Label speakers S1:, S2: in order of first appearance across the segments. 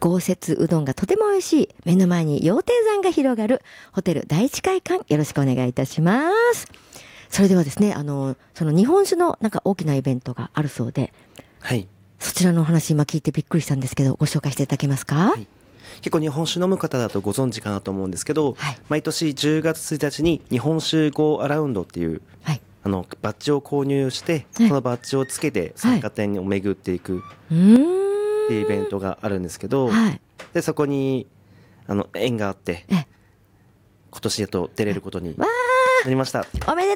S1: 豪雪うどんがとても美味しい目の前に羊蹄山が広がるホテル第一会館、よろしくお願いいたします。それではですね、その日本酒のなんか大きなイベントがあるそうで、
S2: はい。
S1: そちらのお話今聞いてびっくりしたんですけど、ご紹介していただけますか？
S2: はい、結構日本酒飲む方だとご存知かなと思うんですけど、
S1: はい、
S2: 毎年10月1日に日本酒 Go アラウンドっていう、
S1: はい、
S2: バッジを購入して、
S1: はい、
S2: そのバッジをつけて参加店を巡っていくっていうイベントがあるんですけど、
S1: はい、で
S2: そこに縁があって今年やっと出れることになりました。
S1: おめでとうござい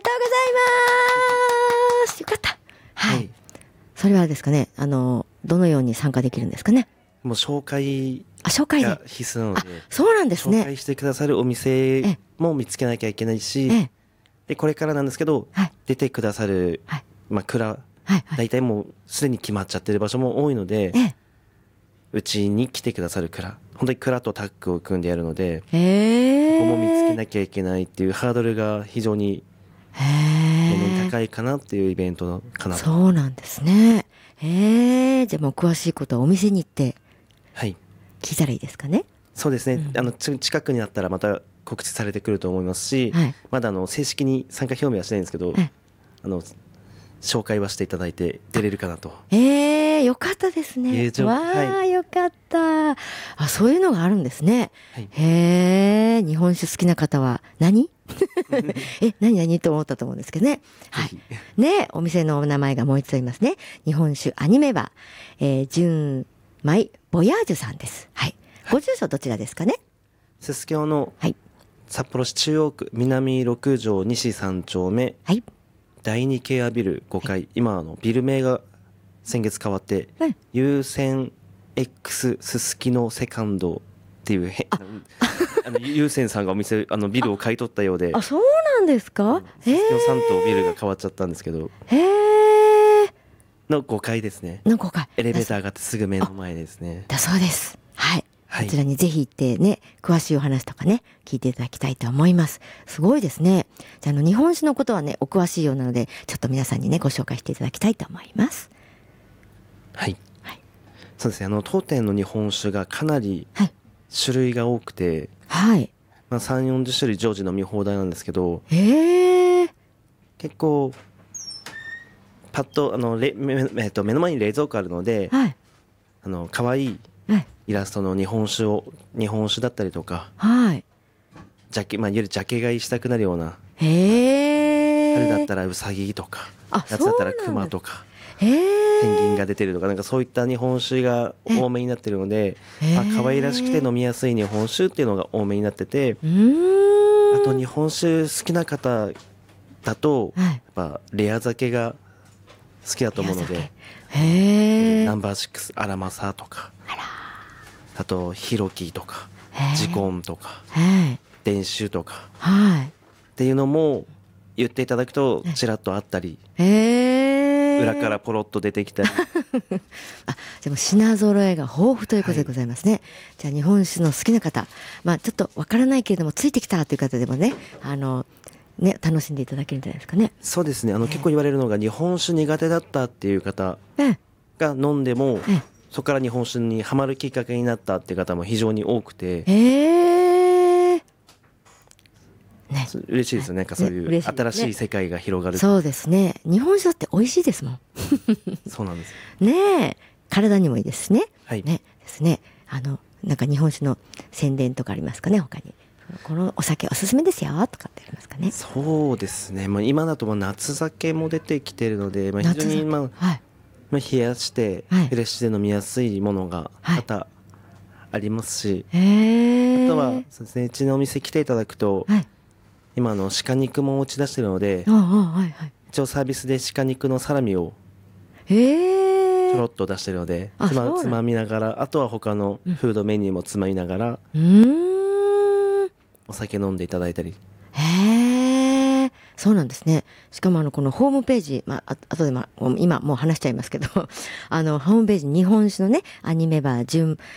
S1: ます。よかった。はい。
S2: はい、
S1: それはですかね、どのように参加できるんですかね？
S2: もう紹介が必須なので、
S1: そうなんですね。
S2: 紹介してくださるお店も見つけなきゃいけないし、でこれからなんですけど、出てくださる、蔵、大体もうすでに決まっちゃってる場所も多いので、うちに来てくださる蔵、本当に蔵とタッグを組んでやるので、ここも見つけなきゃいけないっていうハードルが非常に高いかなっていうイベントかなと。
S1: そうなんですね。じゃあもう詳しいことはお店に行って聞いたらいいですかね？
S2: そうですね、近くになったらまた告知されてくると思いますし、まだ正式に参加表明はしないんですけど、紹介はしていただいて出れるかなと。
S1: よかったですね。わあ、よかった。そういうのがあるんですね。日本酒好きな方は何何と思ったと思うんですけどね。ね、お店のお名前がもう一度言いますね。日本酒アニメバー、純米ボヤージュさんです。ご住所どちらですかね？
S2: すすきのの札幌市中央区南6条西3丁目、第2ケアビル5階、今ビル名が先月変わって、優先 X すすきのセカンドっていう優先さんがお店ビルを買い取ったようで、
S1: そうなんですか？
S2: すすきの3棟ビルが変わっちゃったんですけど、の5階ですね。
S1: の5階、
S2: エレベーターがあってすぐ目の前ですね。
S1: だそうです。こちらにぜひ行ってね、詳しいお話とかね、聞いていただきたいと思います。すごいですね。じゃあ日本酒のことはね、お詳しいようなので、ちょっと皆さんにね、ご紹介していただきたいと思います。
S2: そうですね。当店の日本酒がかなり種類が多くて、3、40種類常時飲み放題なんですけど、結構パッと目の前に冷蔵庫あるので、可愛いイラストの日本酒だったりとか、いわゆるジャケ買いしたくなるような、春だったらウサギとか、夏だったらクマとか、ペンギンが出てるとか、なんかそういった日本酒が多めになってるので、可愛らしくて飲みやすい日本酒っていうのが多めになってて、あと日本酒好きな方だとやっぱレア酒が好きだと思うので、ナンバー6アラマサとか、あとヒロキとかジコンとか伝酒とかっていうのも言っていただくとちらっとあったり、裏からポロッと出てきたり
S1: でも品揃えが豊富ということでございますね。じゃあ日本酒の好きな方、ちょっとわからないけれどもついてきたという方でもね、楽しんでいただけるんじゃないですかね。
S2: そうですね。結構言われるのが日本酒苦手だったっていう方が飲んでも、そこから日本酒にハマるきっかけになったっていう方も非常に多くて、嬉しいですよね。そういう新しい世界が広がる。
S1: そうですね。日本酒だって美味しいですもん。
S2: そうなんです
S1: ね。体にもいいですしね。
S2: ね
S1: ですね。なんか日本酒の宣伝とかありますかね、他に。このお酒おすすめですよとかってありますかね？
S2: そうですね。今だと夏酒も出てきているので、非常に冷やしてフレッシュで飲みやすいものがまたありますし、あとはそうですね、うちのお店来ていただくと、今鹿肉も持ち出しているので、一応サービスで鹿肉のサラミをちょろっと出しているので、つまみながら、あとは他のフードメニューもつまみながらお酒飲んでいただいたり。
S1: そうなんですね。しかもこのホームページ、後で今もう話しちゃいますけどホームページ日本酒のねアニメバー純